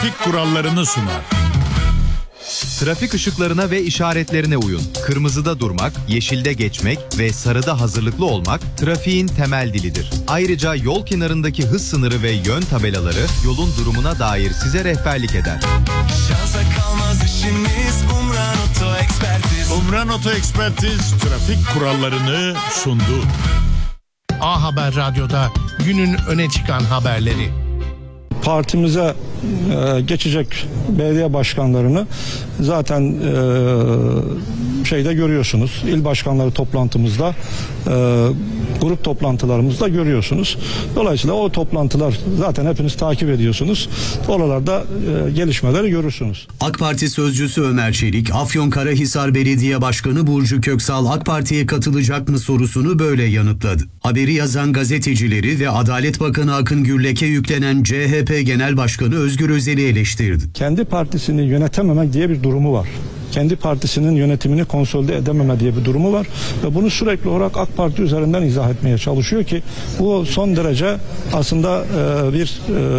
trafik kurallarını sunar. Trafik ışıklarına ve işaretlerine uyun. Kırmızıda durmak, yeşilde geçmek ve sarıda hazırlıklı olmak trafiğin temel dilidir. Ayrıca yol kenarındaki hız sınırı ve yön tabelaları yolun durumuna dair size rehberlik eder. Şansa kalmaz işimiz Umran Oto Ekspertiz. Umran Oto Ekspertiz trafik kurallarını sundu. A Haber Radyo'da günün öne çıkan haberleri. Partimize geçecek belediye başkanlarını zaten şeyde görüyorsunuz. İl başkanları toplantımızda, grup toplantılarımızda görüyorsunuz. Dolayısıyla o toplantılar zaten hepiniz takip ediyorsunuz. Oralarda gelişmeleri görürsünüz. AK Parti sözcüsü Ömer Çelik, Afyonkarahisar Belediye Başkanı Burcu Köksal AK Parti'ye katılacak mı sorusunu böyle yanıtladı. Haberi yazan gazetecileri ve Adalet Bakanı Akın Gürlek'e yüklenen CHP Genel Başkanı Özgür Özel'i eleştirdi. Kendi partisini yönetememek diye bir durumu var. Kendi partisinin yönetimini konsolide edememe diye bir durumu var ve bunu sürekli olarak AK Parti üzerinden izah etmeye çalışıyor ki bu son derece aslında bir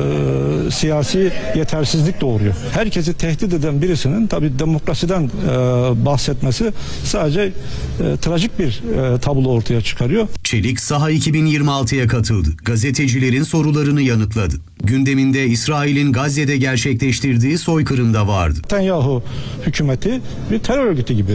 siyasi yetersizlik doğuruyor. Herkesi tehdit eden birisinin tabii demokrasiden bahsetmesi sadece trajik bir tablo ortaya çıkarıyor. Çelik Saha 2026'ya katıldı. Gazetecilerin sorularını yanıtladı. Gündeminde İsrail'in Gazze'de gerçekleştirdiği soykırım da vardı. Netanyahu hükümeti bir terör örgütü gibi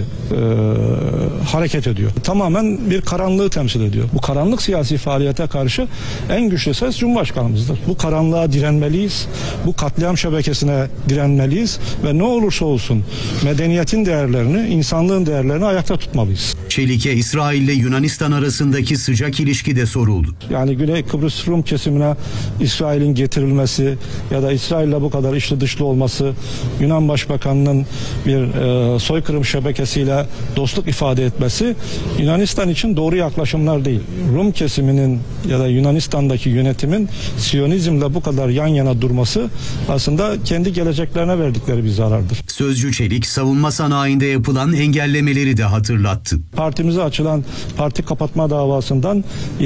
hareket ediyor. Tamamen bir karanlığı temsil ediyor. Bu karanlık siyasi faaliyete karşı en güçlü ses Cumhurbaşkanımızdır. Bu karanlığa direnmeliyiz. Bu katliam şebekesine direnmeliyiz ve ne olursa olsun medeniyetin değerlerini, insanlığın değerlerini ayakta tutmalıyız. Çelik'e İsrail ile Yunanistan arasındaki sıcak ilişki de soruldu. Yani Güney Kıbrıs Rum kesimine İsrail'in getirilmesi ya da İsrail'le bu kadar içli dışlı olması, Yunan Başbakanı'nın bir soykırım şebekesiyle dostluk ifade etmesi Yunanistan için doğru yaklaşımlar değil. Rum kesiminin ya da Yunanistan'daki yönetimin Siyonizmle bu kadar yan yana durması aslında kendi geleceklerine verdikleri bir zarardır. Sözcü Çelik savunma sanayinde yapılan engellemeleri de hatırlattı. Partimize açılan parti kapatma davasından